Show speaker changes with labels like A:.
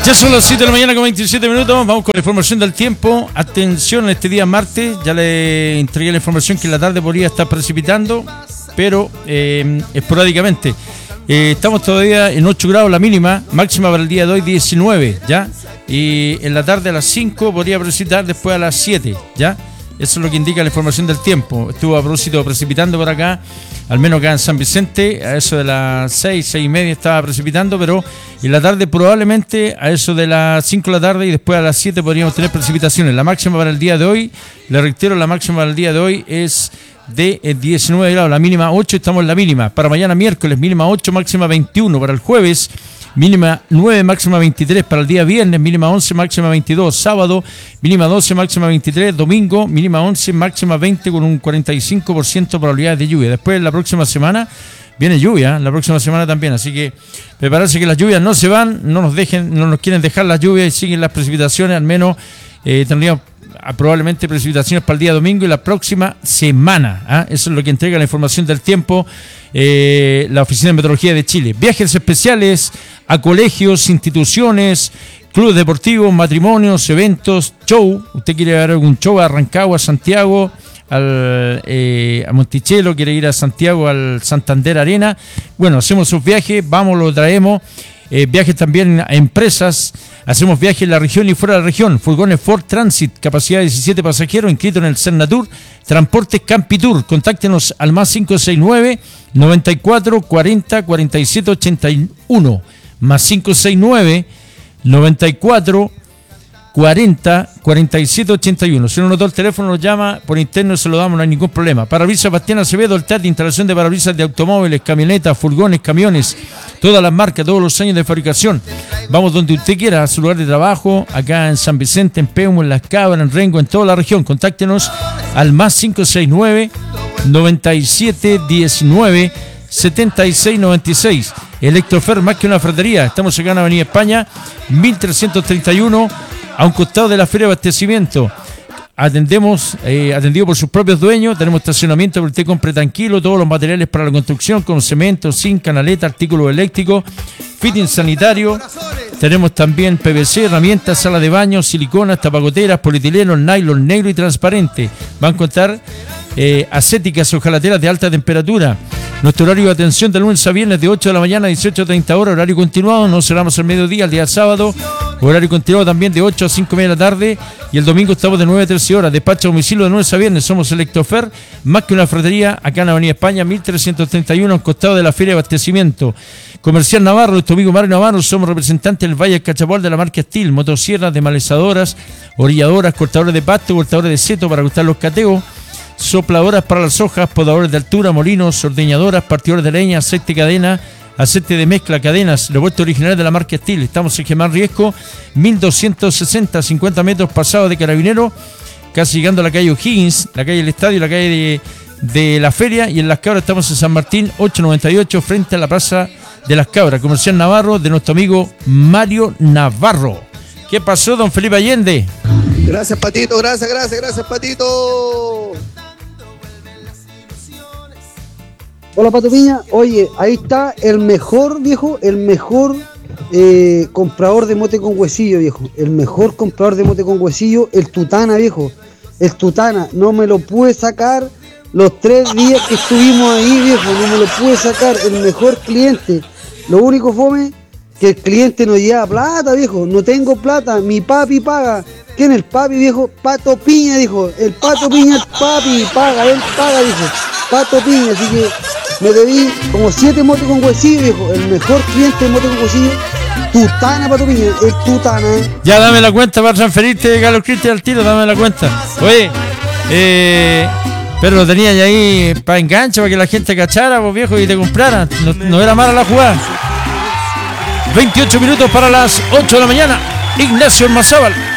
A: Ya son las 7 de la mañana con 27 minutos. Vamos con la información del tiempo. Atención, este día martes. Ya le entregué la información que en la tarde podría estar precipitando, pero esporádicamente. Estamos todavía en 8 grados la mínima, máxima para el día de hoy 19, ¿ya? Y en la tarde a las 5 podría precipitar, después a las 7, ¿ya? Eso es lo que indica la información del tiempo. Estuvo a propósito precipitando por acá, al menos acá en San Vicente, a eso de las 6 y media estaba precipitando, pero en la tarde probablemente a eso de las 5 de la tarde y después a las 7 podríamos tener precipitaciones. La máxima para el día de hoy, le reitero, la máxima para el día de hoy es de 19 grados, la mínima 8, estamos en la mínima. Para mañana miércoles, mínima 8, máxima 21. Para el jueves, mínima 9, máxima 23. Para el día viernes, mínima 11, máxima 22. Sábado, mínima 12, máxima 23. Domingo, mínima 11, máxima 20 con un 45% de probabilidades de lluvia. Después, la próxima semana, viene lluvia, la próxima semana también. Así que prepararse que las lluvias no se van, no nos quieren dejar las lluvias y siguen las precipitaciones. Al menos tendríamos probablemente precipitaciones para el día domingo y la próxima semana. Eso es lo que entrega la información del tiempo la Oficina de Meteorología de Chile. Viajes especiales a colegios, instituciones, clubes deportivos, matrimonios, eventos, show. Usted quiere ver algún show a Rancagua, a Santiago, a Monticello, quiere ir a Santiago, al Santander Arena. Bueno, hacemos sus viajes, vamos, lo traemos. Viajes también a empresas, hacemos viajes en la región y fuera de la región. Furgones Ford Transit, capacidad de 17 pasajeros, inscrito en el Cernatur. Transportes Campitur, contáctenos al más 569 94 40 47 81, más 569 94 40 47 81. Si no notó el teléfono, nos llama por interno, se lo damos, no hay ningún problema. Parabrisas Bastián Acevedo, el TAT de instalación de parabrisas de automóviles, camionetas, furgones, camiones, todas las marcas, todos los años de fabricación. Vamos donde usted quiera, a su lugar de trabajo, acá en San Vicente, en Peumo, en Las Cabras, en Rengo, en toda la región. Contáctenos al más 569 97 19 76 96. Electrofer, más que una ferretería. Estamos acá en Avenida España 1331, a un costado de la Feria de Abastecimiento. Atendido por sus propios dueños. Tenemos estacionamiento para que usted compre tranquilo, todos los materiales para la construcción, con cemento, zinc, canaleta, artículos eléctricos, fitting sanitario. Tenemos también PVC, herramientas, sala de baño, siliconas, tapagoteras, polietileno, nylon negro y transparente. Va a encontrar acéticas, hojalateras de alta temperatura. Nuestro horario de atención de lunes a viernes de 8 de la mañana a 18:30 horas, horario continuado, no cerramos el mediodía, el día sábado, horario continuado también de 8 a 5 de la tarde, y el domingo estamos de 9 a 13 horas, despacho a domicilio de lunes a viernes. Somos Electrofer, más que una ferretería, acá en Avenida España 1331, al costado de la Feria de Abastecimiento. Comercial Navarro, nuestro amigo Mario Navarro, somos representantes del Valle del Cachapol de la marca Steel, motosierras, desmalezadoras, orilladoras, cortadores de pasto, cortadores de seto para cortar los cateos, sopladoras para las hojas, podadores de altura, molinos, ordeñadoras, partidores de leña, aceite cadena, aceite de mezcla, cadenas, repuestos originales de la marca Steel. Estamos en Germán Riesco, 1260, 50 metros pasados de Carabinero, casi llegando a la calle O'Higgins, la calle del Estadio, la calle de la Feria, y en Las Cabras estamos en San Martín, 898, frente a la Plaza de Las Cabras. Comercial Navarro, de nuestro amigo Mario Navarro. ¿Qué pasó, don Felipe Allende?
B: Gracias, Patito, gracias, Patito.
C: Hola, Pato Piña. Oye, ahí está el mejor, viejo, comprador de mote con huesillo, viejo. El mejor comprador de mote con huesillo, el Tutana, viejo. El Tutana, no me lo pude sacar los 3 días que estuvimos ahí, viejo. No me lo pude sacar, el mejor cliente. Lo único fome, que el cliente no lleva plata, viejo. No tengo plata, mi papi paga. ¿Quién es el papi, viejo? Pato Piña, dijo. El Pato Piña, el papi, paga, él paga, dijo. Pato Piña, así que me debí como 7 motes con huesillo, viejo. El mejor cliente de mote con huesillo, Tutana, Pato Piña, el Tutana.
A: Ya dame la cuenta para transferirte, Carlos Cristian, al tiro, dame la cuenta. Oye, pero lo tenía ya ahí para enganche, para que la gente cachara, pues, viejo, y te comprara. No era mala la jugada. 28 minutos para las 8 de la mañana. Ignacio Mazábal.